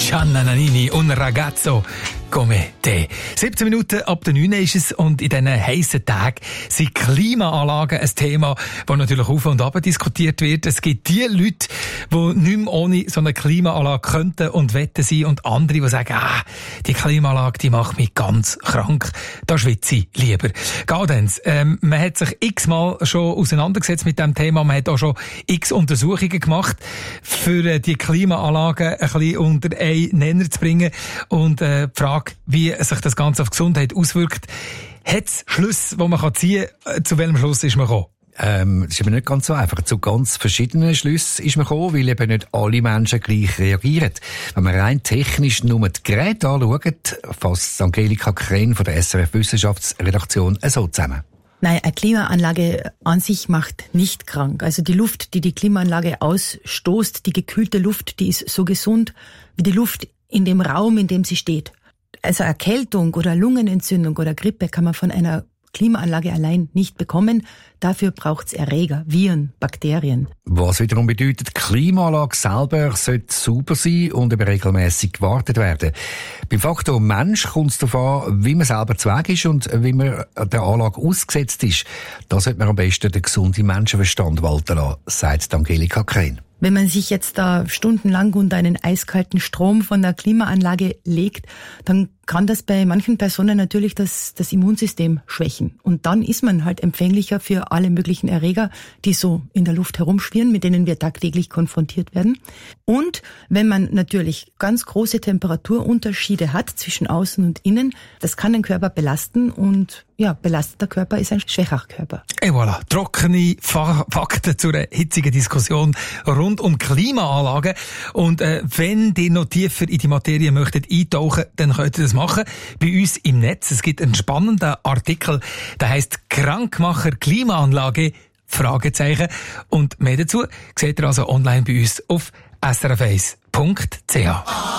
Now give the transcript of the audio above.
Gianna Nannini, un ragazzo come te. 17 Minuten ab der 9 ist es und in diesen heissen Tagen sind Klimaanlagen ein Thema, das natürlich auf und ab diskutiert wird. Es gibt die Leute, die nicht mehr ohne so eine Klimaanlage könnten und wetten sein und andere, die sagen, die Klimaanlage, die macht mich ganz krank. Da schwitze ich lieber. Gaudenz, man hat sich x-mal schon auseinandergesetzt mit diesem Thema. Man hat auch schon x Untersuchungen gemacht, für die Klimaanlagen ein bisschen unter einen Nenner zu bringen. Und die Frage, wie sich das Ganze auf die Gesundheit auswirkt, hat es Schlüsse, die man ziehen kann? Zu welchem Schluss ist man gekommen? Das ist aber nicht ganz so einfach. Zu ganz verschiedenen Schlüssen ist man gekommen, weil eben nicht alle Menschen gleich reagieren. Wenn man rein technisch nur die Geräte anschaut, fasst Angelika Kren von der SRF Wissenschaftsredaktion so zusammen. Nein, eine Klimaanlage an sich macht nicht krank. Also die Luft, die die Klimaanlage ausstoßt, die gekühlte Luft, die ist so gesund wie die Luft in dem Raum, in dem sie steht. Also Erkältung oder Lungenentzündung oder Grippe kann man von einer Klimaanlage allein nicht bekommen. Dafür braucht's Erreger, Viren, Bakterien. Was wiederum bedeutet, die Klimaanlage selber sollte sauber sein und eben regelmässig gewartet werden. Beim Faktor Mensch kommt es darauf an, wie man selber zu Weg ist und wie man der Anlage ausgesetzt ist. Da sollte man am besten den gesunden Menschenverstand walten lassen, sagt Angelika Kren. Wenn man sich jetzt da stundenlang unter einen eiskalten Strom von der Klimaanlage legt, dann kann das bei manchen Personen natürlich das Immunsystem schwächen. Und dann ist man halt empfänglicher für alle möglichen Erreger, die so in der Luft herumschwirren, mit denen wir tagtäglich konfrontiert werden. Und wenn man natürlich ganz große Temperaturunterschiede hat zwischen außen und innen, das kann den Körper belasten und ja, belasteter Körper ist ein schwächerer Körper. Et voilà, trockene Fakten zu einer hitzigen Diskussion rund um Klimaanlagen. Und wenn ihr noch tiefer in die Materie möchtet eintauchen, dann könnt ihr das machen. Bei uns im Netz. Es gibt einen spannenden Artikel, der heisst Krankmacher Klimaanlage? Fragezeichen. Und mehr dazu seht ihr also online bei uns auf srf1.ch.